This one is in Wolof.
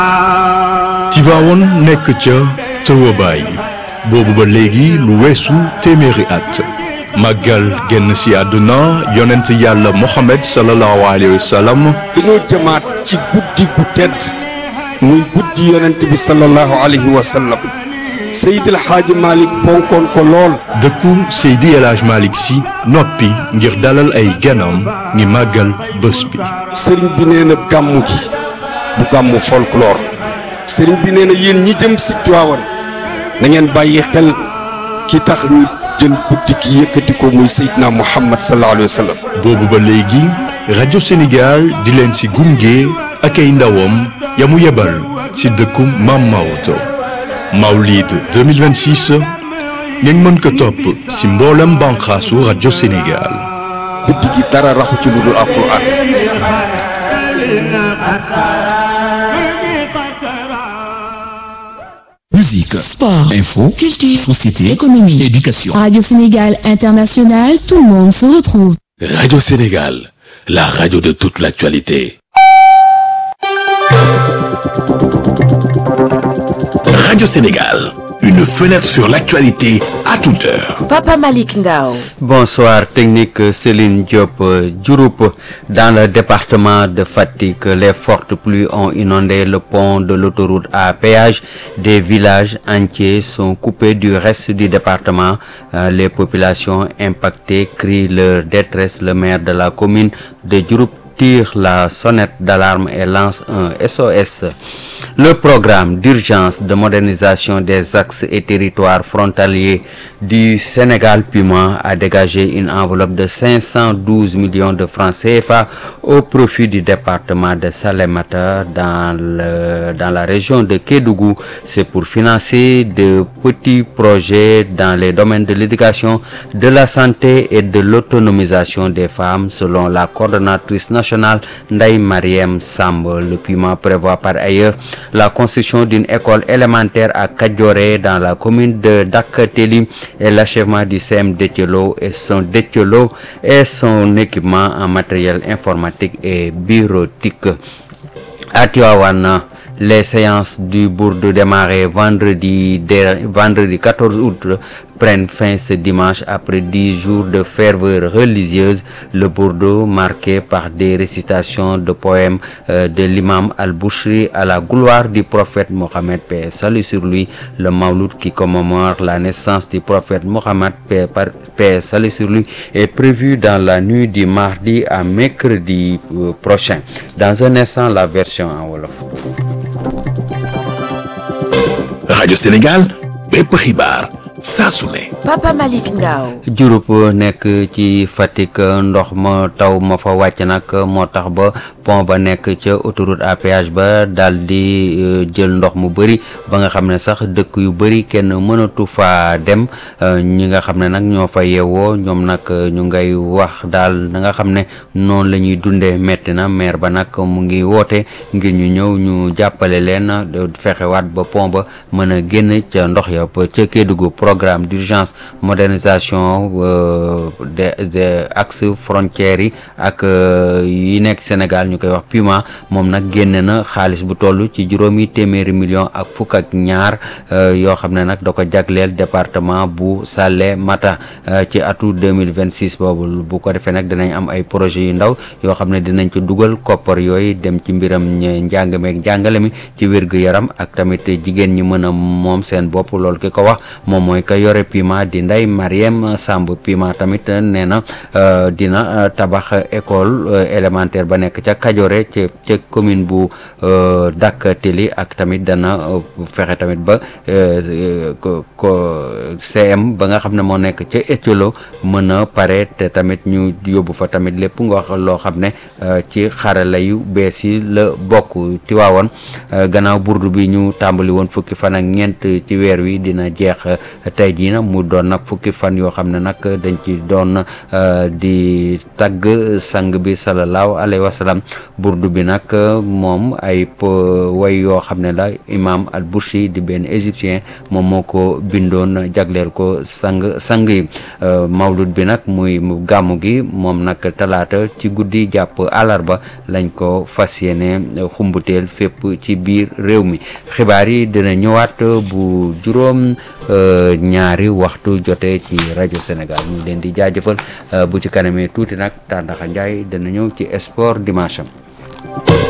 Tivaouane nekk ca tëwabaay boobu ba léegi lu weesu téeméeri at màggal génn si àdduna yonent yàlla Mohamed sallallahu alayhi wa sallam. dañoo jëmaat ci guddi gu tedd muy guddi yonent bi sallallahu alayhi wa sallam Seydi El Hadji Malick fonkoon ko lool. dëkku Seydi El Hadji Malick si noppi ngir dalal ay ganam ngi màggal bés bi. sëriñ bi nee na gàmmu gi bu gàmmu folklore sëriñ bi nee na yéen ñi jëm si Tiwaawan na ngeen bàyyi xel ki tax ñu jël guddi gi yëkkati ko muy Seydina Muhammad sallallahu alayhi wa sallam. boobu ba léegi rajo Sénégal di leen si gunge ak ay ndawam ya mu yebal si dëkku Maam Maodo Mawlid 2026 ngeen mën ko topp si mboolem banqaasu rajo Sénégal. guddi gi dara raxu ci lu dul Alxuraan. Musique, sport, info, culture, société, économie, éducation. Radio Sénégal International, tout le monde se retrouve. Radio Sénégal, la radio de toute l'actualité. Radio Sénégal, une fenêtre sur l'actualité à toute heure. Papa Malick Ndao. Bonsoir, technique Céline Diop. Diouroup, dans le département de Fatick, les fortes pluies ont inondé le pont de l'autoroute à péage. Des villages entiers sont coupés du reste du département. Les populations impactées crient leur détresse. Le maire de la commune de Diouroup tire la sonnette d'alarme et lance un SOS. Le programme d'urgence de modernisation des axes et territoires frontaliers du Sénégal Puma a dégagé une enveloppe de 512 millions de francs CFA au profit du département de Salémata dans la région de Kédougou. C'est pour financer de petits projets dans les domaines de l'éducation, de la santé et de l'autonomisation des femmes, selon la coordonnatrice nationale Ndaye Mariem Samb. Le Puma prévoit par ailleurs la construction d'une école élémentaire à Kadioré dans la commune de Dakateli et l'achèvement du CM Détiolo et son équipement en matériel informatique et bureautique. À Tivaouane, les séances du Bourd démarrées vendredi 14 août prennent fin ce dimanche après 10 jours de ferveur religieuse. Le Bourd, marqué par des récitations de poèmes de l'imam Al-Bouchri à la gloire du prophète Mohammed, paix et salut sur lui. Le Mawlud qui commémore la naissance du prophète Mohammed, paix et salut sur lui, est prévu dans la nuit du mardi à mercredi prochain. Dans un instant, la version en wolof. Radio Sénégal, bépp xibaar saa su ne. Papa Malick Ndao. Diouroup nekk ci Fatick ndox ma taw ma fa wàcc nag moo tax ba pont ba nekk ca autoroute à péage ba daal di jël ndox mu bëri ba nga xam ne sax dëkk yu bëri kenn mënatu fa dem ñi nga xam ne nag ñoo fa yeewoo ñoom nag ñu ngay wax daal na nga xam ne noonu la ñuy dundee metti na maire ba nag mu ngi woote ngir ñu ñëw ñu jàppale leen fexewaat ba pont ba mën a génn ca ndox ya ca Kédougou. Programme d'urgence modernisation des axes frontières yi ak yi nekk Sénégal ñu koy wax Puma moom nag génne na xaalis bu toll ci juróomi téeméeri million ak fukk ak ñaar yoo xam ne nag da ko jagleel département bu Salémata ci atu 2026 boobu bu ko defee nag dinañ am ay projets yu ndaw yoo xam ne dinañ ci dugal koppar yooyu dem ci mbiram njàng meeg njàngale mi ci wér-gu-yaram ak tamit jigéen ñi mën a moom seen bopp loolu ki ko wax moom mooy ka yore Puma di Ndaye Mariem Samb. Puma tamit nee na dina tabax école élémentaire ba nekk ca Kadioré ca commune bu Dakateli ak tamit dana fexe tamit ba CM ba nga xam ne moo nekk ca Étiolo mën a pare te tamit ñu yóbbu fa tamit lépp nga wax loo xam ne ci xarala yu bees yi la bokk. Tiwaawoon gannaaw burdu bi ñu tàmbali woon fukki fan ak ñeent ci weer wi dina jeex tey jii nag mu doon nag fukki fan yoo xam ne nag dañ ci doon di tagg sang bi sallallahu alayhi wa sallam. burdu bi nag moom ay way yoo xam ne la imam al-Burshi di benn égyptien moom moo ko bindoon jagleel ko sang yi mawlud bi nag muy gàmmu gi moom nag talaata ci guddi jàpp àllarba lañ ko fas yéene xumbuteel fépp ci biir réew mi xibaar yi dina ñëwaat bu juróom ñaari waxtu jotee ci rajo Sénégal ñu leen di jaajëfal bu ci kanamee tuuti nag Tàndaxa Njaay dana ñëw ci sport dimanche am